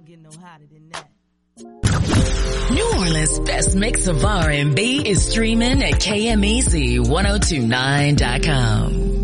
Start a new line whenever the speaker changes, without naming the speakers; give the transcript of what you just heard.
get no hotter than that.
New Orleans' best mix of R&B is streaming at KMEZ1029.com.